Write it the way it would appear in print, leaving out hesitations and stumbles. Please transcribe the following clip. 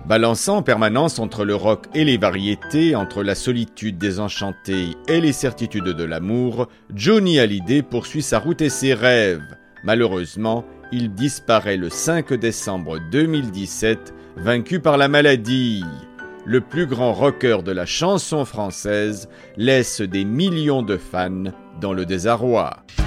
Balançant en permanence entre le rock et les variétés, entre la solitude désenchantée et les certitudes de l'amour, Johnny Hallyday poursuit sa route et ses rêves. Malheureusement, il disparaît le 5 décembre 2017, vaincu par la maladie. Le plus grand rocker de la chanson française laisse des millions de fans dans le désarroi.